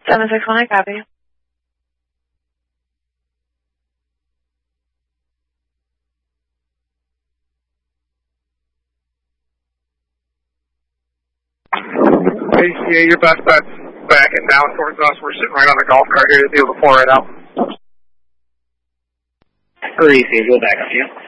761, I copy. ACA, your best bet's backing down towards us. We're sitting right on the golf cart here to be able to pour it out. For ACA, go back up to you.